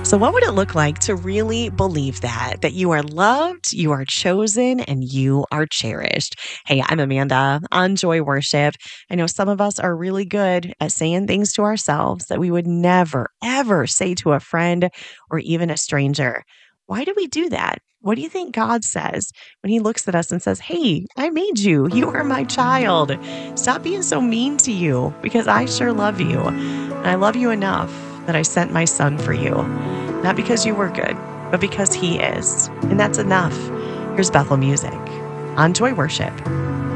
So, what would it look like to really believe that you are loved, you are chosen, and you are cherished? Hey, I'm Amanda on Joy Worship. I know some of us are really good at saying things to ourselves that we would never, ever say to a friend or even a stranger. Why do we do that? What do you think God says when He looks at us and says, Hey, I made you. You are my child. Stop being so mean to you because I sure love you. And I love you enough that I sent my son for you. Not because you were good, but because He is. And that's enough. Here's Bethel Music on Joy Worship.